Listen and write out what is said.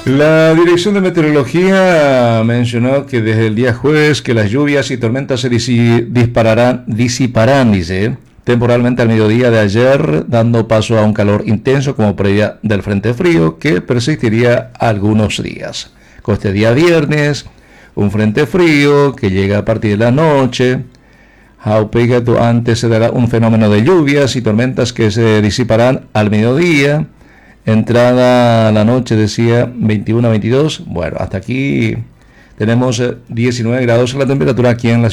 La Dirección de Meteorología mencionó que desde el día jueves que las lluvias y tormentas se disiparán, dice, temporalmente al mediodía de ayer, dando paso a un calor intenso como previa del frente frío que persistiría algunos días. Con este día viernes, un frente frío que llega a partir de la noche. Antes se dará un fenómeno de lluvias y tormentas que se disiparán al mediodía. Entrada a la noche decía 21 a 22. Bueno, hasta aquí tenemos 19 grados la temperatura aquí en la